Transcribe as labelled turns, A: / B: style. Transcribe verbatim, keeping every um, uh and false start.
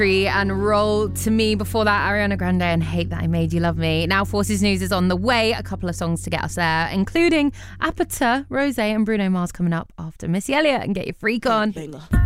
A: And Roll to Me. Before that, Ariana Grande and Hate That I Made You Love Me. Now Forces News is on the way. A couple of songs to get us there, including Apata, Rosé and Bruno Mars coming up after Missy Elliott and Get Your Freak On.